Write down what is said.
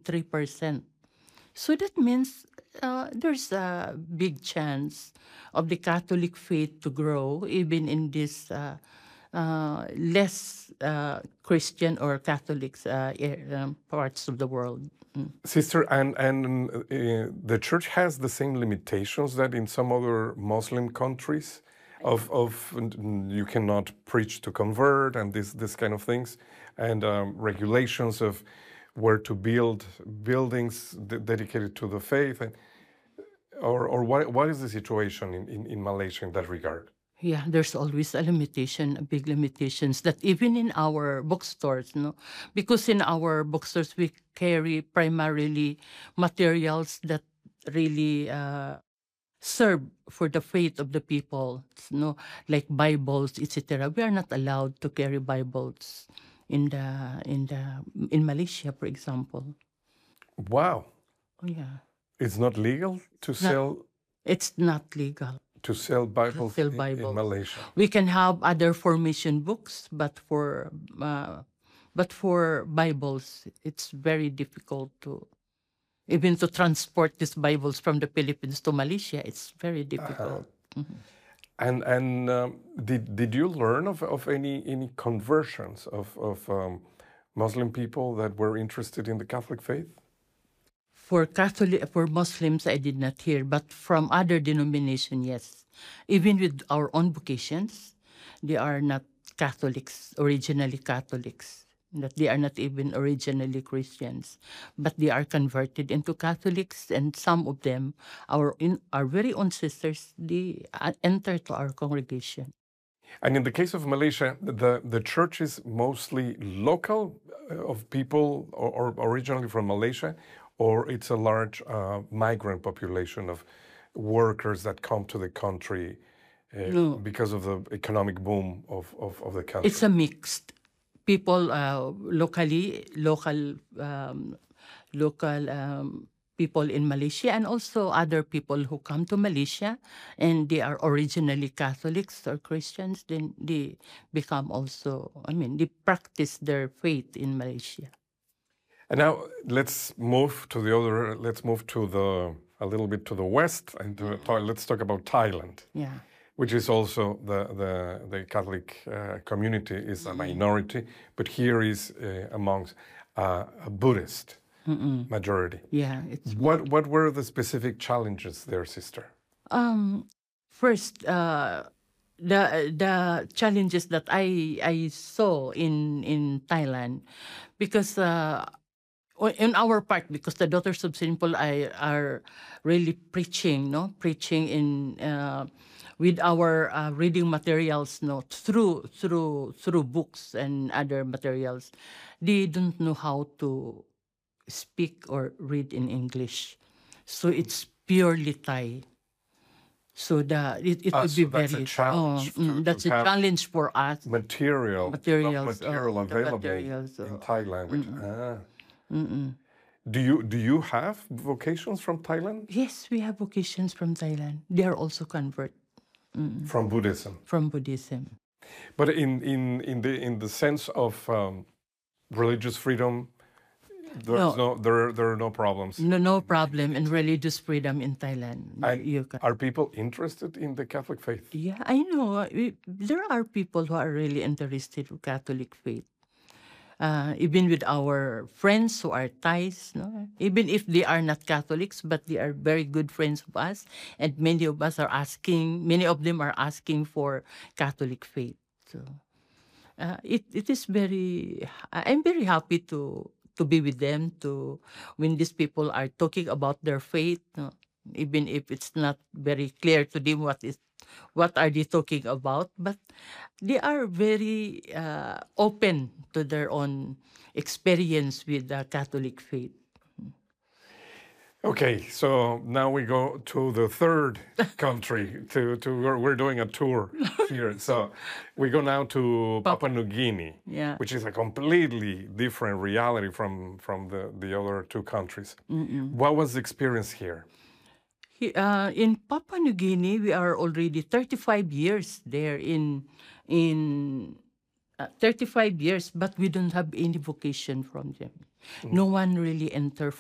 3%. So that means there's a big chance of the Catholic faith to grow even in this less Christian or Catholics parts of the world. Sister, and the church has the same limitations that in some other Muslim countries of you cannot preach to convert and this kind of things, and regulations of where to build buildings dedicated to the faith, and, or what is the situation in Malaysia in that regard? Yeah, there's always a limitation, a big limitations that even in our bookstores, no, because in our bookstores we carry primarily materials that really serve for the faith of the people, no, like Bibles, etc. We are not allowed to carry Bibles in Malaysia, for example. Wow. Yeah. It's not legal to sell. It's not legal. To sell Bibles, in Malaysia. We can have other formation books, but for Bibles, it's very difficult to even to transport these Bibles from the Philippines to Malaysia. It's very difficult. And did you learn of any conversions of Muslim people that were interested in the Catholic faith? For Muslims, I did not hear, but from other denominations, yes. Even with our own vocations, they are not Catholics, originally Catholics. That they are not even originally Christians, but they are converted into Catholics, and some of them, our very own sisters, they enter to our congregation. And in the case of Malaysia, the church is mostly local of people or originally from Malaysia, or it's a large migrant population of workers that come to the country because of the economic boom of the country? It's a mixed. People local people in Malaysia, and also other people who come to Malaysia and they are originally Catholics or Christians, then they become also, they practice their faith in Malaysia. And now let's move to a little bit to the west, and let's talk about Thailand. Yeah. Which is also the Catholic community is a minority, but here is amongst a Buddhist majority. Yeah. What were the specific challenges there, sister? First, the challenges that I saw in Thailand, because in our part, because the Daughters of St. Paul are really preaching in with our reading materials, through books and other materials. They don't know how to speak or read in English, so it's purely Thai. So it would be that's very a challenge. That's a challenge for us. Material available in Thai language. Do you have vocations from Thailand? Yes, we have vocations from Thailand. They are also convert from Buddhism. From Buddhism. But in the sense of religious freedom, there are no problems. No problem in religious freedom in Thailand. Are people interested in the Catholic faith? Yeah, I know. There are people who are really interested in Catholic faith. Even with our friends who are Thais, even if they are not Catholics, but they are very good friends of us, and many of them are asking for Catholic faith. So it is I'm very happy to be with them, when these people are talking about their faith, even if it's not very clear to them what are they talking about, but they are very open to their own experience with the Catholic faith. Okay, so now we go to the third country. We're doing a tour here. So we go now to Papua New Guinea, which is a completely different reality from the other two countries. What was the experience here? In Papua New Guinea, we are already 35 years there. 35 years, but we don't have any vocation from them. No one really enter